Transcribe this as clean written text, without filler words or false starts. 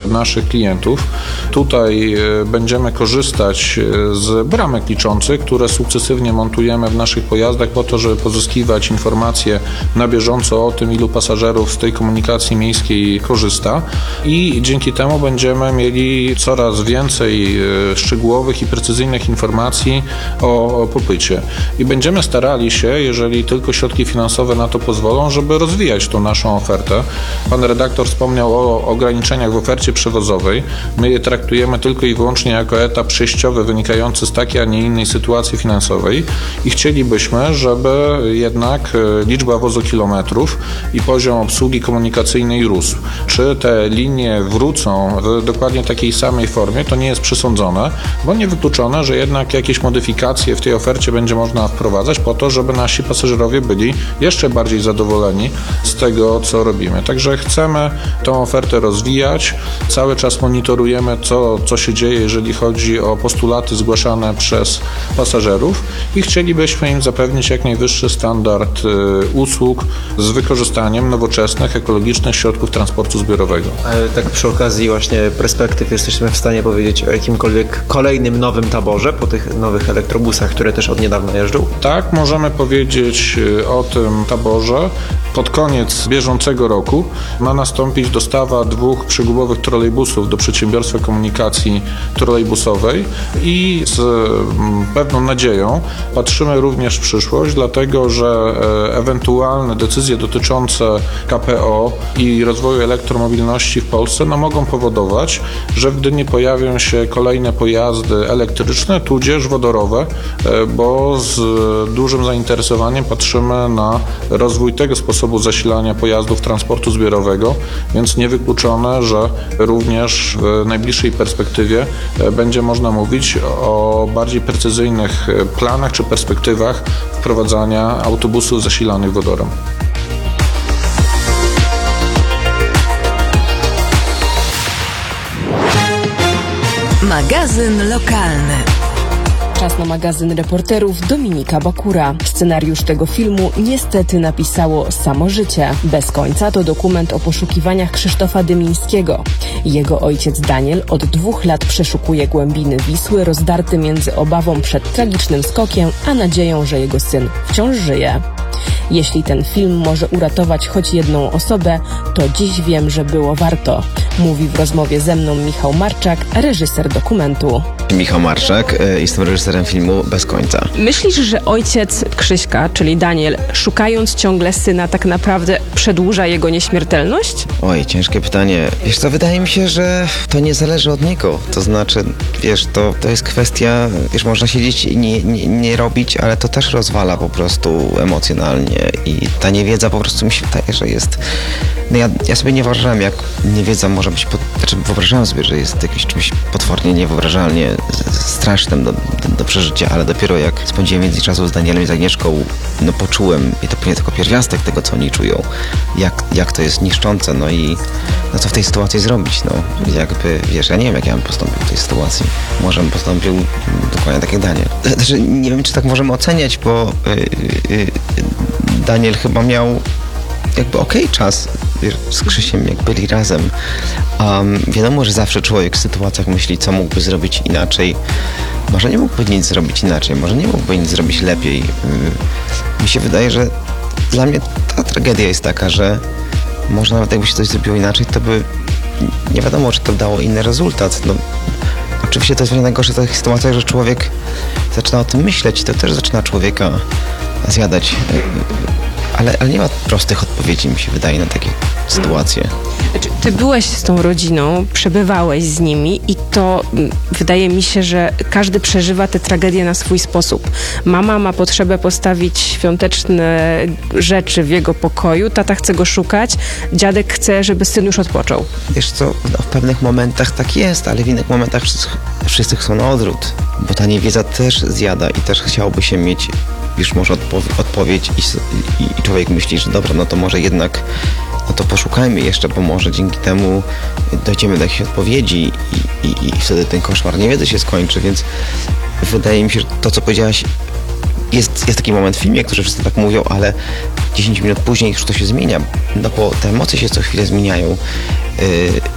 naszych klientów. Tutaj będziemy korzystać z bramek liczących, które sukcesywnie montujemy w naszych pojazdach po to, żeby pozyskiwać informacje na bieżąco o tym, ilu pasażerów z tej komunikacji miejskiej korzysta i dzięki temu będziemy mieli coraz więcej szczegółowych i precyzyjnych informacji o popycie. I będziemy starali się, jeżeli tylko środki finansowe na to pozwolą, żeby rozwijać tą naszą ofertę. Pan redaktor wspomniał o ograniczeniach w ofercie przewozowej. My je traktujemy tylko i wyłącznie jako etap przejściowy wynikający z takiej, a nie innej sytuacji finansowej i chcielibyśmy, żeby jednak liczba wozokilometrów i poziom obsługi komunikacyjnej rósł. Czy te linie wrócą w dokładnie takiej samej formie, to nie jest przesądzone, bo niewykluczone, że jednak jakieś modyfikacje w tej ofercie będzie można wprowadzać po to, żeby nasi pasażerowie byli jeszcze bardziej zadowoleni z tego, co robimy. Także chcemy tą ofertę rozwijać. Cały czas monitorujemy, co się dzieje, jeżeli chodzi o postulaty zgłaszane przez pasażerów i chcielibyśmy im zapewnić jak najwyższy standard usług z wykorzystaniem nowoczesnych, ekologicznych środków transportu zbiorowego. Ale tak przy okazji właśnie perspektyw jesteśmy w stanie powiedzieć o jakimkolwiek kolejnym nowym taborze po tych nowych elektrobusach, które też od niedawna jeżdżą? Tak, możemy powiedzieć o tym taborze. Pod koniec bieżącego roku ma nastąpić dostawa 2 przegubowych trolejbusów do Przedsiębiorstwa Komunikacji Trolejbusowej i z pewną nadzieją patrzymy również w przyszłość, dlatego że ewentualne decyzje dotyczące KPO i rozwoju elektromobilności w Polsce mogą powodować, że w Gdyni pojawią się kolejne pojazdy elektryczne, tudzież wodorowe, bo z dużym zainteresowaniem patrzymy na rozwój tego sposobu zasilania pojazdów transportu zbiorowego, więc niewykluczone, że również w najbliższej perspektywie będzie można mówić o bardziej precyzyjnych planach czy perspektywach wprowadzania autobusów zasilanych wodorem. Magazyn lokalny. Czas na magazyn reporterów Dominika Bakura. Scenariusz tego filmu niestety napisało samo życie. Bez końca to dokument o poszukiwaniach Krzysztofa Dymińskiego. Jego ojciec Daniel od 2 lat przeszukuje głębiny Wisły, rozdarty między obawą przed tragicznym skokiem, a nadzieją, że jego syn wciąż żyje. Jeśli ten film może uratować choć jedną osobę, to dziś wiem, że było warto. Mówi w rozmowie ze mną Michał Marczak, reżyser dokumentu. Michał Marczak, jestem reżyserem filmu Bez końca. Myślisz, że ojciec Krzyśka, czyli Daniel, szukając ciągle syna, tak naprawdę przedłuża jego nieśmiertelność? Oj, ciężkie pytanie. Wiesz co, wydaje mi się, że to nie zależy od niego. To znaczy, wiesz, to jest kwestia, wiesz, można siedzieć i nie robić, ale to też rozwala po prostu emocjonalnie i ta niewiedza po prostu mi się wydaje, że jest... No ja sobie nie wyobrażałem, jak niewiedza może być... wyobrażałem sobie, że jest jakimś czymś potwornie, niewyobrażalnie strasznym do przeżycia, ale dopiero jak spędziłem więcej czasu z Danielem i z Agnieszką, no poczułem, i to pewnie tylko pierwiastek tego, co oni czują, jak to jest niszczące, no i no co w tej sytuacji zrobić, no jakby, wiesz, ja nie wiem, jak ja bym postąpił w tej sytuacji. Może bym postąpił dokładnie tak jak Daniel. Znaczy, nie wiem, czy tak możemy oceniać, bo Daniel chyba miał jakby czas z Krzysiem, jak byli razem. Wiadomo, że zawsze człowiek w sytuacjach myśli, co mógłby zrobić inaczej. Może nie mógłby nic zrobić inaczej, może nie mógłby nic zrobić lepiej. Mi się wydaje, że dla mnie ta tragedia jest taka, że może nawet jakby się coś zrobiło inaczej, to by nie wiadomo, czy to dało inny rezultat. No, oczywiście to jest najgorsze w takich sytuacjach, że człowiek zaczyna o tym myśleć, to też zaczyna człowieka zjadać. Ale nie ma prostych odpowiedzi, mi się wydaje, na takie sytuacje. Ty byłeś z tą rodziną, przebywałeś z nimi i to wydaje mi się, że każdy przeżywa tę tragedię na swój sposób. Mama ma potrzebę postawić świąteczne rzeczy w jego pokoju, tata chce go szukać, dziadek chce, żeby syn już odpoczął. Wiesz co, w pewnych momentach tak jest, ale w innych momentach wszyscy chcą na odwrót, bo ta niewiedza też zjada i też chciałoby się mieć już może odpowiedź i człowiek myśli, że dobra, no to może jednak, no to poszukajmy jeszcze, bo może dzięki temu dojdziemy do jakiejś odpowiedzi i wtedy ten koszmar niewiedzy się skończy, więc wydaje mi się, że to, co powiedziałaś, jest taki moment w filmie, który wszyscy tak mówią, ale 10 minut później już to się zmienia, no bo te emocje się co chwilę zmieniają